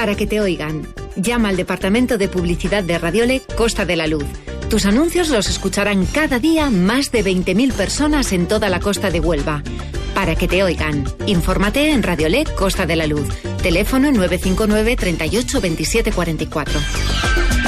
para que te oigan. Llama al departamento de publicidad de Radiole Costa de la Luz. Tus anuncios los escucharán cada día más de 20.000 personas en toda la costa de Huelva. Para que te oigan. Infórmate en Radiole Costa de la Luz. Teléfono 959 38 27 44.